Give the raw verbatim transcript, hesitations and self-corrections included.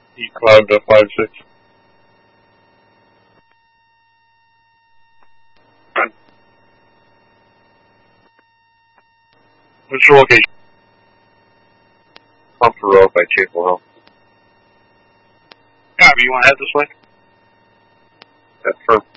He climbed up five six. What's your location? Comfort Road by Chapel Hill. Copy, you want to head this way? That's firm.